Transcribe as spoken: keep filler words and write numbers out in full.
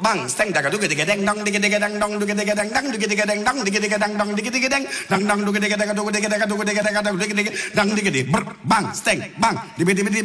bang steng daga duga diga deng dong diga diga deng dong duga diga deng dong duga diga deng dong diga diga deng dong diga diga deng dong dong duga diga diga duga diga diga duga diga diga duga diga dang diga di bang steng bang di di